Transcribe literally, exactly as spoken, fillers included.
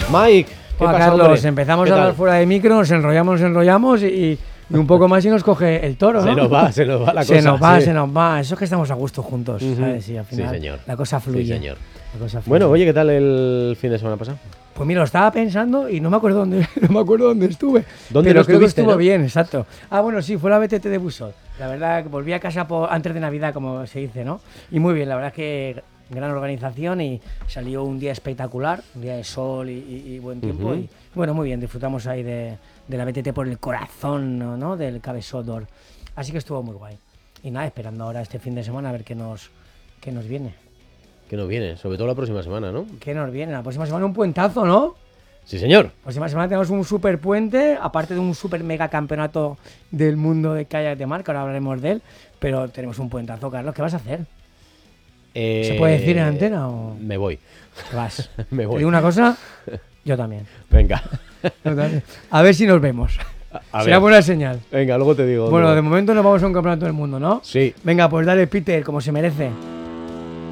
Mike, ¿qué Hola, pasa, Carlos, hombre? empezamos ¿Qué a hablar tal? fuera de micro, nos enrollamos, nos enrollamos y, y un poco más y nos coge el toro, ¿no? Se nos va, se nos va la cosa. Se nos va, sí. se nos va. Eso es que estamos a gusto juntos, Ujú. ¿sabes? Y al Sí, final señor. la cosa fluye. Sí, señor. La cosa fluye. Bueno, oye, ¿qué tal el fin de semana pasado? Pues mira, lo estaba pensando y no me acuerdo dónde, no me acuerdo dónde estuve. ¿Dónde pero no creo que estuviste, estuvo no? bien, exacto. Ah, bueno, sí, fue la B T T de Busot. La verdad que volví a casa por, antes de Navidad, como se dice, ¿no? Y muy bien, la verdad es que gran organización y salió un día espectacular, un día de sol y, y- y buen tiempo. Ujú. Y bueno, muy bien, disfrutamos ahí de, de la B T T por el corazón, ¿no? ¿no? Del Cabezodor. Así que estuvo muy guay. Y nada, esperando ahora este fin de semana a ver qué nos, qué nos viene. Que no viene, sobre todo la próxima semana, ¿no? ¿Qué nos viene? La próxima semana un puentazo, ¿no? Sí, señor. La próxima semana tenemos un super puente, aparte de un super mega campeonato del mundo de kayak de mar, que ahora hablaremos de él, pero tenemos un puentazo, Carlos. ¿Qué vas a hacer? Eh, ¿Se puede decir en antena o...? Me voy. Te vas. Me Te voy. digo una cosa, yo también. Venga. Yo también. A ver si nos vemos. A Será ver. buena señal. Venga, luego te digo. Bueno, dónde de voy. momento nos vamos a un campeonato del mundo, ¿no? Sí. Venga, pues dale, Peter, como se merece.